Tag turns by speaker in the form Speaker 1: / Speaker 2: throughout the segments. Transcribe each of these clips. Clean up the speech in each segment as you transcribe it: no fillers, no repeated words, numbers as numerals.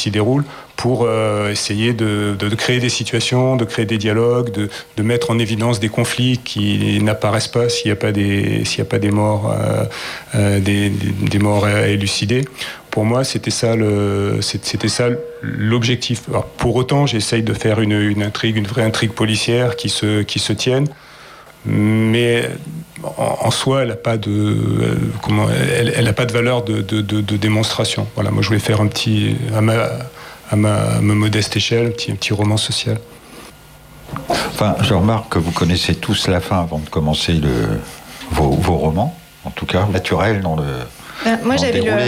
Speaker 1: s'y déroule, pour essayer de créer des situations, de créer des dialogues, de mettre en évidence des conflits qui n'apparaissent pas s'il n'y a pas des morts, des morts à élucider. Pour moi, c'était ça l'objectif. Alors, pour autant, j'essaye de faire une vraie intrigue policière qui se tienne. Mais en soi, elle n'a pas de valeur de démonstration. Voilà, moi je voulais faire à ma modeste échelle, un petit roman social.
Speaker 2: Enfin, je remarque que vous connaissez tous la fin avant de commencer vos romans, en tout cas naturel dans le.
Speaker 3: Moi,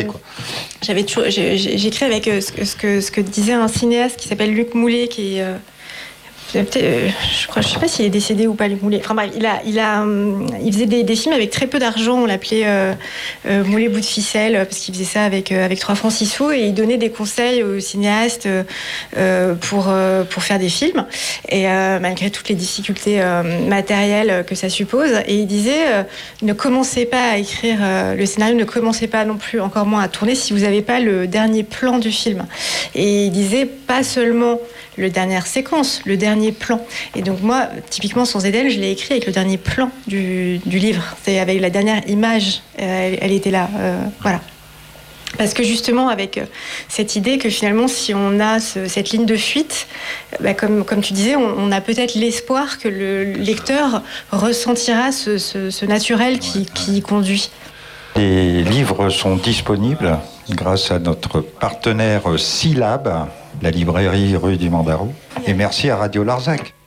Speaker 3: j'écris avec ce que disait un cinéaste qui s'appelle Luc Moulet, qui est je sais pas s'il est décédé ou pas, Luc Moulet. Enfin bref, il faisait des films avec très peu d'argent. On l'appelait Moulet bout de ficelle parce qu'il faisait ça avec 3 francs 6 sous, et il donnait des conseils aux cinéastes pour faire des films, et malgré toutes les difficultés matérielles que ça suppose. Et il disait ne commencez pas à écrire le scénario, ne commencez pas non plus, encore moins à tourner, si vous n'avez pas le dernier plan du film. Et il disait pas seulement le dernière séquence, le dernier plan. Et donc moi, typiquement Sans Éden, je l'ai écrit avec le dernier plan du livre. C'est avec la dernière image, elle était là. Voilà. Parce que justement, avec cette idée que finalement, si on a cette ligne de fuite, comme tu disais, on a peut-être l'espoir que le lecteur ressentira ce naturel qui conduit.
Speaker 2: Les livres sont disponibles grâce à notre partenaire Syllab, la librairie rue du Mandarou. Et merci à Radio Larzac.